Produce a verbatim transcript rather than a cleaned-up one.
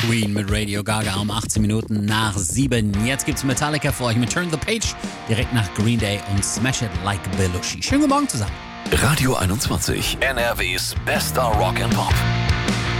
Queen mit Radio Gaga um achtzehn Minuten nach sieben. Jetzt gibt's Metallica für euch mit Turn the Page, direkt nach Green Day und Smash It Like Belushi. Schönen guten Morgen zusammen. Radio einundzwanzig, N R Ws bester Rock and Pop.